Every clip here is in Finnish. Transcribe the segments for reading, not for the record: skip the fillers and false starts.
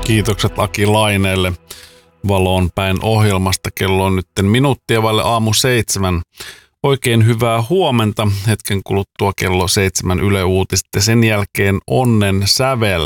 Kiitokset Aki Laineelle Valoon päin ohjelmasta. Kello on nyt minuuttia vaille aamu 7. Oikein hyvää huomenta. Hetken kuluttua kello 7 Yle Uutiset ja sen jälkeen Onnen sävel.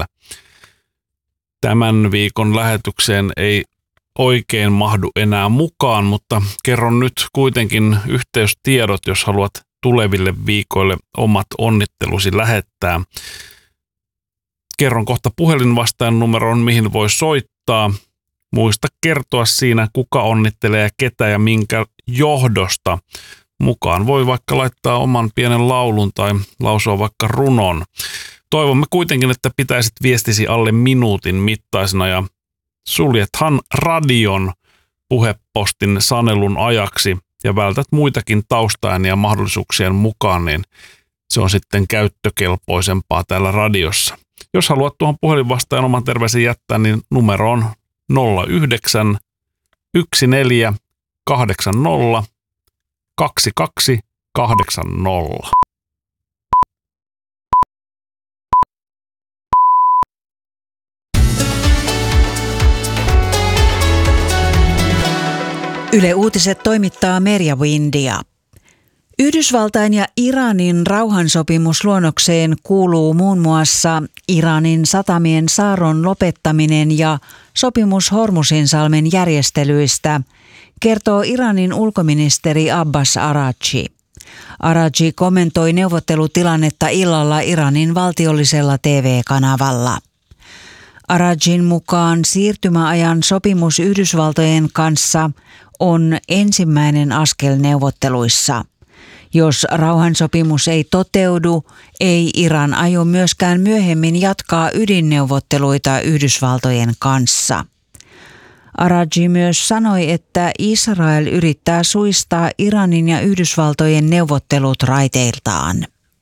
Tämän viikon lähetykseen ei oikein mahdu enää mukaan, mutta kerron nyt kuitenkin yhteystiedot, jos haluat tuleville viikoille omat onnittelusi lähettää. Kerron kohta puhelinvastaajan numeron, mihin voi soittaa. Muista kertoa siinä, kuka onnittelee ja ketä ja minkä johdosta. Mukaan voi vaikka laittaa oman pienen laulun tai lausua vaikka runon. Toivomme kuitenkin, että pitäisit viestisi alle minuutin mittaisena ja suljethan radion puhepostin sanelun ajaksi ja vältät muitakin taustaääniä mahdollisuuksien mukaan, niin se on sitten käyttökelpoisempaa täällä radiossa. Jos haluat tuohon puhelinvastaajan oman terveisen jättää, niin numero on 09 14 80 2280. Yle Uutiset toimittaa Merja Windia. Yhdysvaltain ja Iranin rauhansopimusluonnokseen kuuluu muun muassa Iranin satamien saarron lopettaminen ja sopimus Hormuzinsalmen järjestelyistä, kertoo Iranin ulkoministeri Abbas Araghchi. Araghchi kommentoi neuvottelutilannetta illalla Iranin valtiollisella TV-kanavalla. Araghchin mukaan siirtymäajan sopimus Yhdysvaltojen kanssa on ensimmäinen askel neuvotteluissa. Jos rauhansopimus ei toteudu, ei Iran aio myöskään myöhemmin jatkaa ydinneuvotteluita Yhdysvaltojen kanssa. Araghchi myös sanoi, että Israel yrittää suistaa Iranin ja Yhdysvaltojen neuvottelut raiteiltaan.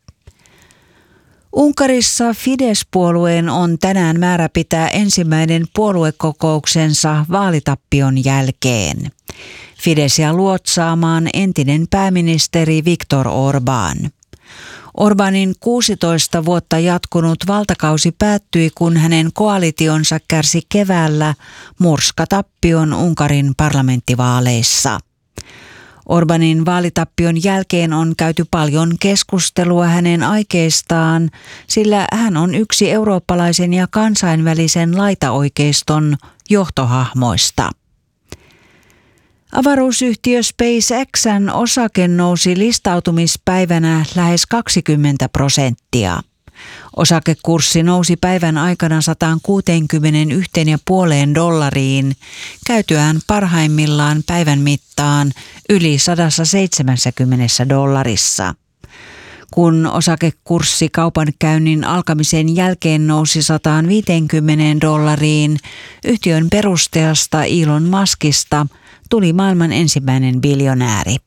Unkarissa Fidesz-puolueen on tänään määrä pitää ensimmäinen puoluekokouksensa vaalitappion jälkeen. Fideszia luotsaamaan entinen pääministeri Viktor Orbán. Orbanin 16 vuotta jatkunut valtakausi päättyi, kun hänen koalitionsa kärsi keväällä murskatappion Unkarin parlamenttivaaleissa. Orbanin vaalitappion jälkeen on käyty paljon keskustelua hänen aikeistaan, sillä hän on yksi eurooppalaisen ja kansainvälisen laitaoikeiston johtohahmoista. Avaruusyhtiö SpaceXn osake nousi listautumispäivänä lähes 20%. Osakekurssi nousi päivän aikana $161,5 käytyään parhaimmillaan päivän mittaan yli $170. Kun osakekurssi kaupankäynnin alkamisen jälkeen nousi $150, yhtiön perustajasta Elon Muskista tuli maailman ensimmäinen biljonääri.